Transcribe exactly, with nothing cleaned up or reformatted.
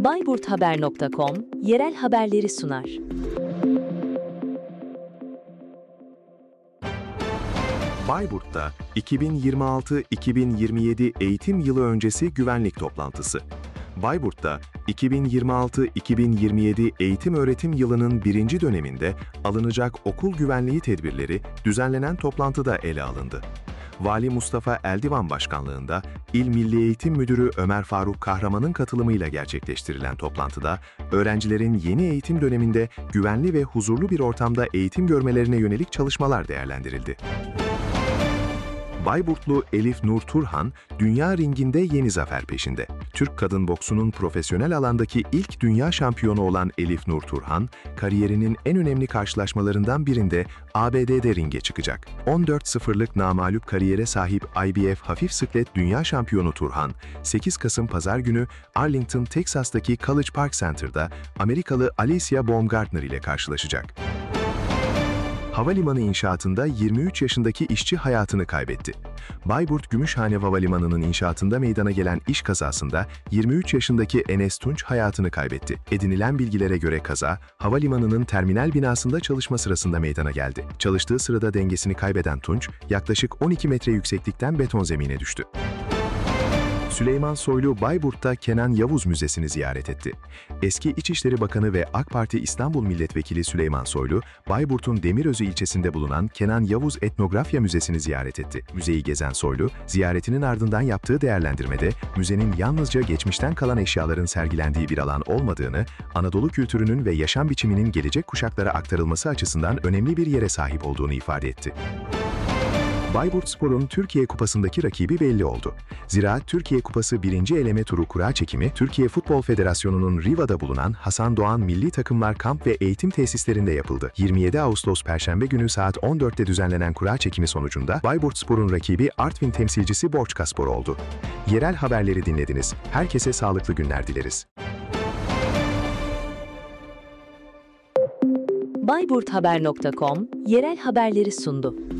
bayburthaber nokta com yerel haberleri sunar. Bayburt'ta iki bin yirmi altı iki bin yirmi yedi eğitim yılı öncesi güvenlik toplantısı. Bayburt'ta iki bin yirmi altı iki bin yirmi yedi eğitim öğretim yılının birinci döneminde alınacak okul güvenliği tedbirleri düzenlenen toplantıda ele alındı. Vali Mustafa Eldivan başkanlığında İl Milli Eğitim Müdürü Ömer Faruk Kahraman'ın katılımıyla gerçekleştirilen toplantıda, öğrencilerin yeni eğitim döneminde güvenli ve huzurlu bir ortamda eğitim görmelerine yönelik çalışmalar değerlendirildi. Bayburtlu Elif Nur Turhan, dünya ringinde yeni zafer peşinde. Türk kadın boksunun profesyonel alandaki ilk dünya şampiyonu olan Elif Nur Turhan, kariyerinin en önemli karşılaşmalarından birinde A B D'de ringe çıkacak. on dört sıfırlık namağlup kariyere sahip I B F hafif siklet dünya şampiyonu Turhan, sekiz Kasım Pazar günü Arlington, Texas'taki College Park Center'da Amerikalı Alicia Baumgartner ile karşılaşacak. Havalimanı inşaatında yirmi üç yaşındaki işçi hayatını kaybetti. Bayburt Gümüşhane Havalimanı'nın inşaatında meydana gelen iş kazasında yirmi üç yaşındaki Enes Tunç hayatını kaybetti. Edinilen bilgilere göre kaza, havalimanının terminal binasında çalışma sırasında meydana geldi. Çalıştığı sırada dengesini kaybeden Tunç, yaklaşık on iki metre yükseklikten beton zemine düştü. Süleyman Soylu, Bayburt'ta Kenan Yavuz Müzesi'ni ziyaret etti. Eski İçişleri Bakanı ve AK Parti İstanbul Milletvekili Süleyman Soylu, Bayburt'un Demirözü ilçesinde bulunan Kenan Yavuz Etnografya Müzesi'ni ziyaret etti. Müzeyi gezen Soylu, ziyaretinin ardından yaptığı değerlendirmede, müzenin yalnızca geçmişten kalan eşyaların sergilendiği bir alan olmadığını, Anadolu kültürünün ve yaşam biçiminin gelecek kuşaklara aktarılması açısından önemli bir yere sahip olduğunu ifade etti. Bayburtspor'un Türkiye Kupası'ndaki rakibi belli oldu. Ziraat Türkiye Kupası birinci eleme turu kura çekimi, Türkiye Futbol Federasyonu'nun Riva'da bulunan Hasan Doğan Milli Takımlar Kamp ve Eğitim Tesislerinde yapıldı. yirmi yedi Ağustos Perşembe günü saat on dörtte düzenlenen kura çekimi sonucunda Bayburtspor'un rakibi Artvin temsilcisi Borçkaspor oldu. Yerel haberleri dinlediniz. Herkese sağlıklı günler dileriz. bayburthaber nokta com yerel haberleri sundu.